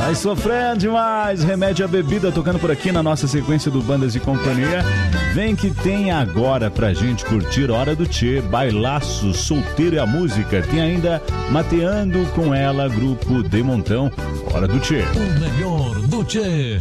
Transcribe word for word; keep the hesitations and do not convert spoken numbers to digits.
Vai sofrendo demais. Remédio à bebida tocando por aqui na nossa sequência do Bandas e Companhia. Vem que tem agora pra gente curtir Hora do Tchê, Bailaço, Solteiro e a Música. Tem ainda Mateando com Ela, Grupo de Montão. Hora do Tchê. O melhor do Tchê.